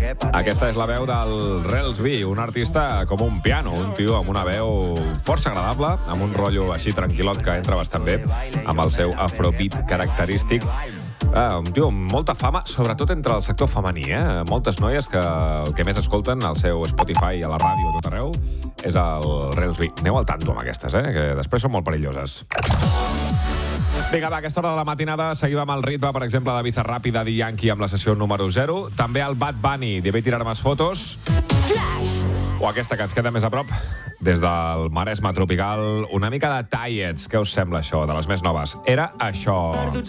Aquesta és la veu del Rels B, un artista com un piano, un tio amb una veu força agradable, amb un rotllo així tranquil·lot que entra bastant bé, amb el seu afrobeat característic. Un tio amb molta fama, sobretot entre el sector femení, Moltes noies que el que més escolten al seu Spotify, a la ràdio, a tot arreu, és el Rels B. Aneu al tanto amb aquestes, que després són molt perilloses. Vinga, va, a aquesta hora de la matinada seguim amb el ritme, per exemple, de Bizarrap i Daddy Yankee amb la sessió número 0. També el Bad Bunny, de tirar més fotos. O aquesta que ens queda més a prop, des del Maresme tropical, una mica de Tiets. Què us sembla això, de les més noves? Era això.